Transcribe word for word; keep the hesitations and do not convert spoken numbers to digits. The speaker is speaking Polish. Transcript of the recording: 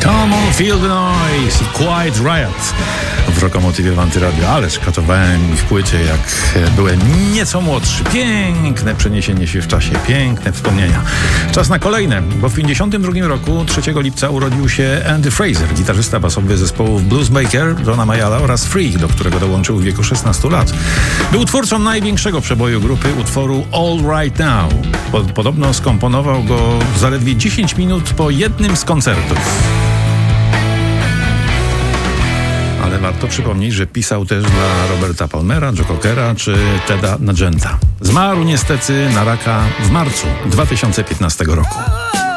Come on, feel the noise i Quiet Riot w Rokomotywie w Antyradio. Ależ katowałem ich płycie, jak byłem nieco młodszy. Piękne przeniesienie się w czasie, piękne wspomnienia. Czas na kolejne, bo w pięćdziesiątym drugim roku, trzeciego lipca, urodził się Andy Fraser, gitarzysta basowy zespołów Bluesmaker, Johna Mayalla oraz Freak, do którego dołączył w wieku szesnastu lat. Był twórcą największego przeboju grupy, utworu All Right Now. Podobno skomponował go zaledwie dziesięć minut po jednym z koncertów. Ale warto przypomnieć, że pisał też dla Roberta Palmera, Joe Cockera czy Teda Nugenta. Zmarł niestety na raka w marcu dwa tysiące piętnastego roku.